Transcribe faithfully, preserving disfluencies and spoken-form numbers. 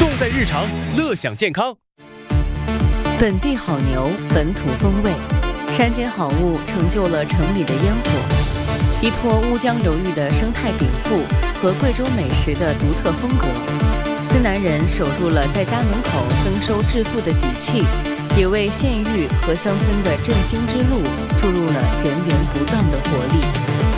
动在日常，乐享健康。 本地好牛，本土风味，山间好物成就了城里的烟火。依托乌江流域的生态禀赋和贵州美食的独特风格，思南人守住了在家门口增收致富的底气，也为县域和乡村的振兴之路注入了源源不断的活力。